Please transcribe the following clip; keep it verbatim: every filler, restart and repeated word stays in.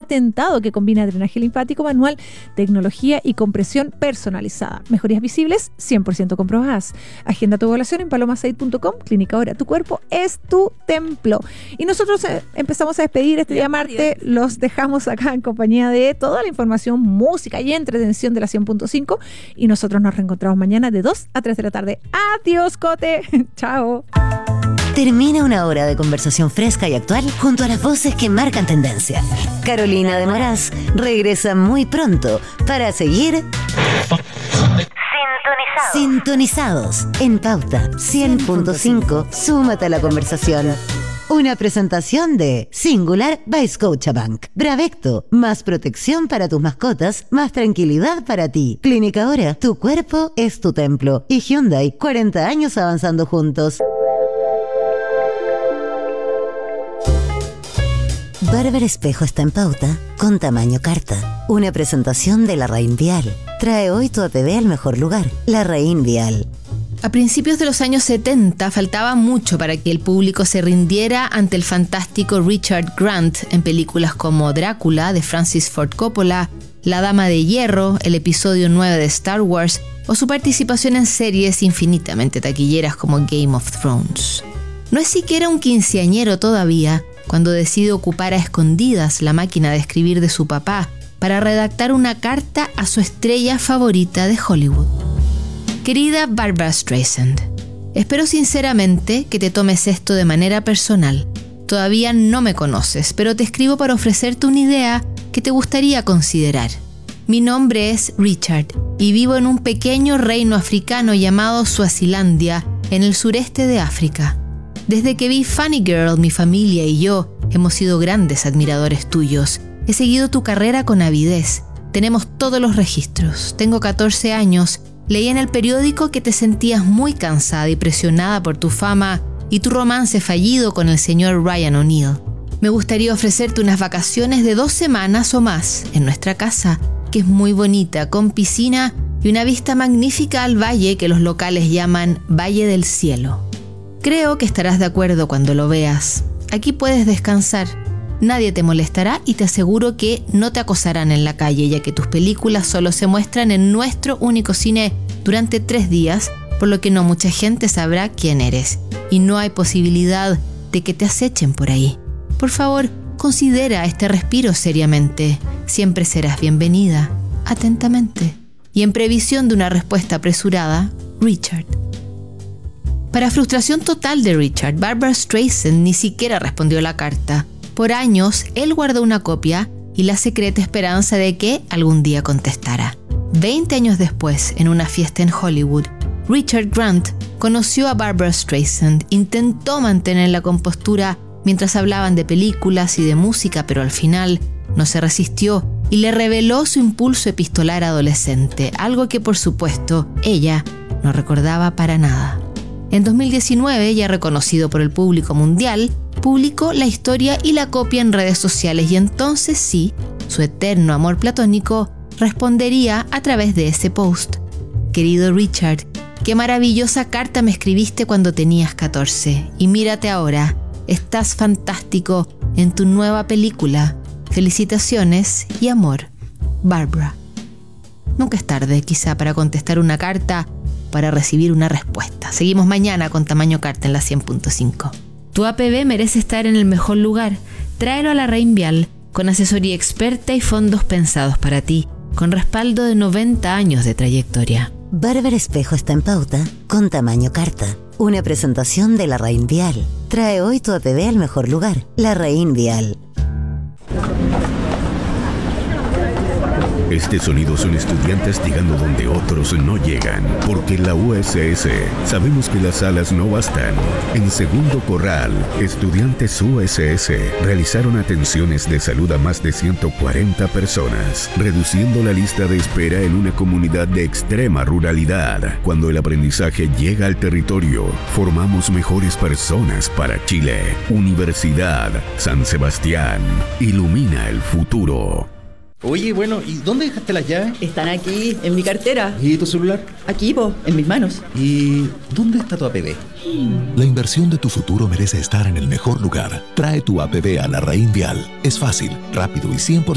patentado que combina drenaje linfático manual, tecnología y compresión personalizada. Mejorías visibles cien por ciento comprobadas. Agenda tu evaluación en palomasaid punto com. Clínica Ahora, tu cuerpo es tu templo. Y nosotros eh, empezamos a despedir este día martes. Los dejamos acá en compañía de toda la información, música y entretención de la cien punto cinco. Y nosotros nos reencontramos mañana de dos a tres de la tarde. Adiós, Cote. Chao. Termina una hora de conversación fresca y actual junto a las voces que marcan tendencia. Carolina de Moraz regresa muy pronto para seguir sintonizados. Sintonizados en Pauta cien punto cinco. Súmate a la conversación. Una presentación de Singular by Scotiabank. Bravecto, más protección para tus mascotas, más tranquilidad para ti. Clínica Ahora, tu cuerpo es tu templo. Y Hyundai, cuarenta años avanzando juntos. Barber Espejo está en Pauta con tamaño carta. Una presentación de Larraín Vial. Trae hoy tu A P B al mejor lugar, Larraín Vial. A principios de los años setenta faltaba mucho para que el público se rindiera ante el fantástico Richard Grant en películas como Drácula de Francis Ford Coppola, La Dama de Hierro, el episodio nueve de Star Wars o su participación en series infinitamente taquilleras como Game of Thrones. No es siquiera un quinceañero todavía cuando decide ocupar a escondidas la máquina de escribir de su papá para redactar una carta a su estrella favorita de Hollywood. Querida Barbra Streisand, espero sinceramente que te tomes esto de manera personal. Todavía no me conoces, pero te escribo para ofrecerte una idea que te gustaría considerar. Mi nombre es Richard y vivo en un pequeño reino africano llamado Suazilandia, en el sureste de África. Desde que vi Funny Girl, mi familia y yo hemos sido grandes admiradores tuyos. He seguido tu carrera con avidez. Tenemos todos los registros. Tengo catorce años. Leí en el periódico que te sentías muy cansada y presionada por tu fama y tu romance fallido con el señor Ryan O'Neal. Me gustaría ofrecerte unas vacaciones de dos semanas o más en nuestra casa, que es muy bonita, con piscina y una vista magnífica al valle que los locales llaman Valle del Cielo. Creo que estarás de acuerdo cuando lo veas. Aquí puedes descansar. Nadie te molestará y te aseguro que no te acosarán en la calle, ya que tus películas solo se muestran en nuestro único cine durante tres días, por lo que no mucha gente sabrá quién eres. Y no hay posibilidad de que te acechen por ahí. Por favor, considera este respiro seriamente. Siempre serás bienvenida. Atentamente. Y en previsión de una respuesta apresurada, Richard. Para frustración total de Richard, Barbra Streisand ni siquiera respondió la carta. Por años, él guardó una copia y la secreta esperanza de que algún día contestara. Veinte años después, en una fiesta en Hollywood, Richard Grant conoció a Barbra Streisand, intentó mantener la compostura mientras hablaban de películas y de música, pero al final no se resistió y le reveló su impulso epistolar adolescente, algo que por supuesto ella no recordaba para nada. En dos mil diecinueve, ya reconocido por el público mundial, publicó la historia y la copia en redes sociales y entonces sí, su eterno amor platónico respondería a través de ese post. Querido Richard, qué maravillosa carta me escribiste cuando tenías catorce y mírate ahora, estás fantástico en tu nueva película. Felicitaciones y amor, Barbra. Nunca es tarde, quizá, para contestar una carta, para recibir una respuesta. Seguimos mañana con Tamaño Carta en la cien punto cinco. Tu A P B merece estar en el mejor lugar. Tráelo a Larraín Vial, con asesoría experta y fondos pensados para ti, con respaldo de noventa años de trayectoria. Barber Espejo está en Pauta con Tamaño Carta. Una presentación de Larraín Vial. Trae hoy tu A P B al mejor lugar, Larraín Vial. Este sonido son estudiantes llegando donde otros no llegan, porque en la U S S sabemos que las alas no bastan. En Segundo Corral, estudiantes U S S realizaron atenciones de salud a más de ciento cuarenta personas, reduciendo la lista de espera en una comunidad de extrema ruralidad. Cuando el aprendizaje llega al territorio, formamos mejores personas para Chile. Universidad San Sebastián, ilumina el futuro. Oye, bueno, ¿y dónde dejaste las llaves? Están aquí, en mi cartera. ¿Y tu celular? Aquí, po, en mis manos. ¿Y dónde está tu A P B? La inversión de tu futuro merece estar en el mejor lugar. Trae tu A P B a Larraín Vial. Es fácil, rápido y cien por ciento